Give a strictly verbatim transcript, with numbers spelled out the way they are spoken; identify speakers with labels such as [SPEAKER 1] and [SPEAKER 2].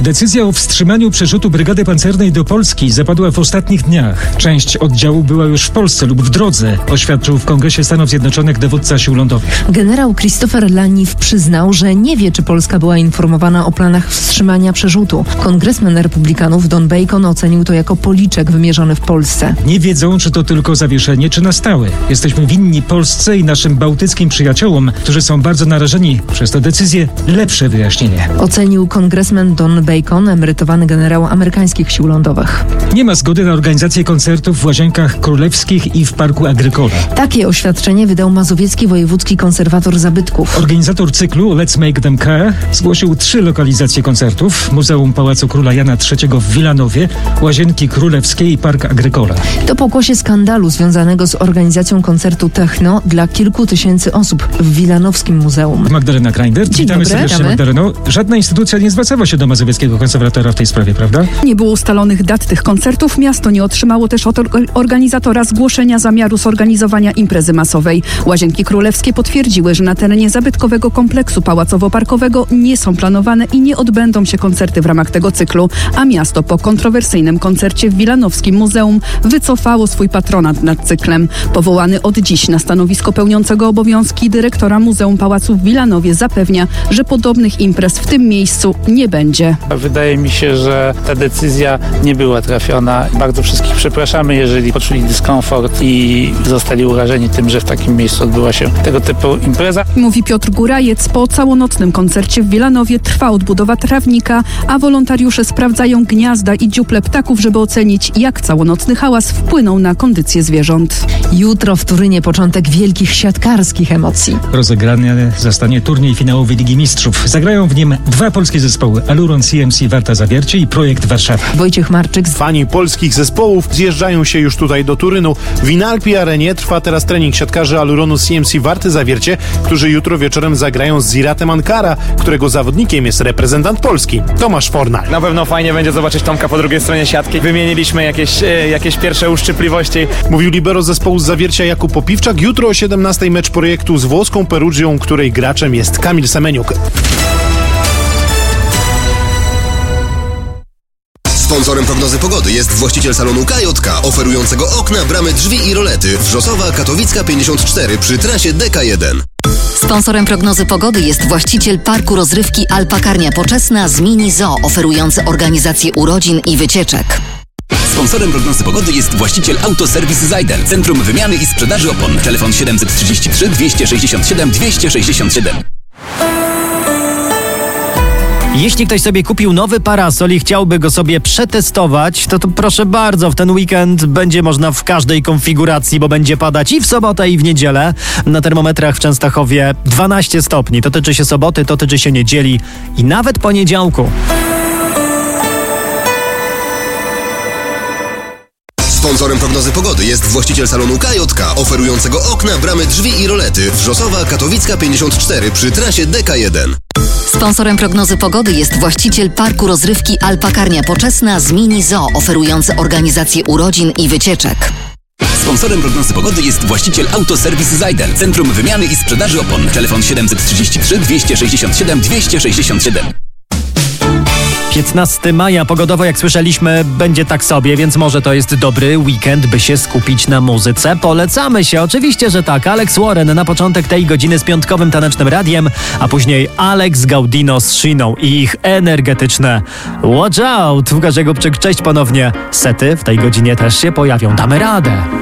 [SPEAKER 1] Decyzja o wstrzymaniu przerzutu brygady pancernej do Polski zapadła w ostatnich dniach. Część oddziału była już w Polsce lub w drodze, oświadczył w Kongresie Stanów Zjednoczonych dowódca sił lądowych.
[SPEAKER 2] Generał Christopher Laniw przyznał, że nie wie, czy Polska była informowana o planach wstrzymania przerzutu. Kongresmen republikanów Don Bacon ocenił to jako policzek wymierzony w Polsce.
[SPEAKER 1] Nie wiedzą, czy to tylko zawieszenie, czy na stałe. Jesteśmy winni Polsce i naszym bałtyckim przyjaciołom, którzy są bardzo narażeni przez tę decyzję, lepsze wyjaśnienie.
[SPEAKER 2] Ocenił kongresmen Don Bacon, emerytowany generał amerykańskich sił lądowych.
[SPEAKER 1] Nie ma zgody na organizację koncertów w Łazienkach Królewskich i w Parku Agrykola.
[SPEAKER 2] Takie oświadczenie wydał mazowiecki wojewódzki konserwator zabytków.
[SPEAKER 1] Organizator cyklu Let's Make Them Care zgłosił trzy lokalizacje koncertów: Muzeum Pałacu Króla Jana trzeciego w Wilanowie, Łazienki Królewskie i Park Agrykola.
[SPEAKER 2] To pokłosie skandalu związanego z organizacją koncertu techno dla kilku tysięcy osób w Wilanowskim Muzeum.
[SPEAKER 1] Magdalena Grajnder.
[SPEAKER 2] Dzień
[SPEAKER 1] Witamy
[SPEAKER 2] dobry.
[SPEAKER 1] serdecznie, Magdaleno. Żadna instytucja nie zwracała się do mazowieckiego konserwatora w tej sprawie, prawda?
[SPEAKER 3] Nie było ustalonych dat tych koncertów. Miasto nie otrzymało też od organizatora zgłoszenia zamiaru zorganizowania imprezy masowej. Łazienki Królewskie potwierdziły, że na terenie zabytkowego kompleksu pałacowo-parkowego nie są planowane i nie odbędą się koncerty w ramach tego cyklu, a miasto po kontrowersyjnym koncercie w Wilanowskim Muzeum wycofało swój patronat nad cyklem. Powołany od dziś na stanowisko pełniącego obowiązki dyrektora Muzeum Pałacu w Wilanowie zapewnia, że podobnych imprez w tym miejscu nie będzie.
[SPEAKER 4] Wydaje mi się, że ta decyzja nie była trafiona. Bardzo wszystkich przepraszamy, jeżeli poczuli dyskomfort i zostali urażeni tym, że w takim miejscu odbyła się tego typu impreza.
[SPEAKER 3] Mówi Piotr Górajec. Po całonocnym koncercie w Wilanowie trwa odbudowa trawnika, a wolontariusze sprawdzają gniazda i dziuple ptaków, żeby ocenić, jak całonocny hałas wpłynął na kondycję zwierząt.
[SPEAKER 2] Jutro w Turynie początek wielkich siatkarskich emocji.
[SPEAKER 1] Rozegrany zostanie turniej finałowy Ligi Mistrzów. Zagrają w nim dwa polskie zespoły: Aluron C M C Warta Zawiercie i Projekt Warszawa.
[SPEAKER 2] Wojciech Marczyk.
[SPEAKER 5] Fani polskich zespołów zjeżdżają się już tutaj do Turynu. W Inalpi Arenie trwa teraz trening siatkarzy Aluronu C M C Warty Zawiercie, którzy jutro wieczorem zagrają z Ziratem Ankara, którego zawodnikiem jest reprezentant Polski, Tomasz Fornal.
[SPEAKER 6] Na pewno fajnie będzie zobaczyć Tomka po drugiej stronie siatki. Wymieniliśmy jakieś, e, jakieś pierwsze uszczypliwości.
[SPEAKER 5] Mówił libero zespołu z Zawiercia Jakub Popiwczak. Jutro o siedemnastej mecz Projektu z włoską Perugią, której graczem jest Kamil Semeniuk.
[SPEAKER 7] Sponsorem prognozy pogody jest właściciel salonu K J K, oferującego okna, bramy, drzwi i rolety. Wrzosowa, Katowicka pięćdziesiąt cztery przy trasie D K jeden.
[SPEAKER 8] Sponsorem prognozy pogody jest właściciel parku rozrywki Alpakarnia Poczesna z Mini Zoo, oferujący organizację urodzin i wycieczek.
[SPEAKER 9] Sponsorem prognozy pogody jest właściciel Autoserwis Zajdel, centrum wymiany i sprzedaży opon. Telefon siedem trzy trzy, dwieście sześćdziesiąt siedem, dwieście sześćdziesiąt siedem.
[SPEAKER 10] Jeśli ktoś sobie kupił nowy parasol i chciałby go sobie przetestować, to, to proszę bardzo, w ten weekend będzie można w każdej konfiguracji, bo będzie padać i w sobotę, i w niedzielę. Na termometrach w Częstochowie dwanaście stopni. To tyczy się soboty, to tyczy się niedzieli i nawet poniedziałku.
[SPEAKER 7] Sponsorem prognozy pogody jest właściciel salonu K J K, oferującego okna, bramy, drzwi i rolety. Wrzosowa, Katowicka pięćdziesiąt cztery przy trasie D K jeden.
[SPEAKER 8] Sponsorem prognozy pogody jest właściciel parku rozrywki Alpakarnia Poczesna z Mini Zoo, oferujący organizację urodzin i wycieczek.
[SPEAKER 9] Sponsorem prognozy pogody jest właściciel Autoserwis Zajdel, centrum wymiany i sprzedaży opon. Telefon siedem trzy trzy, dwieście sześćdziesiąt siedem, dwieście sześćdziesiąt siedem.
[SPEAKER 10] piętnastego maja pogodowo, jak słyszeliśmy, będzie tak sobie, więc może to jest dobry weekend, by się skupić na muzyce. Polecamy się, oczywiście, że tak. Alex Warren na początek tej godziny z piątkowym tanecznym radiem, a później Alex Gaudino z Shiną i ich energetyczne Watch Out. Łukasz Jakubczyk, cześć ponownie. Sety w tej godzinie też się pojawią. Damy radę.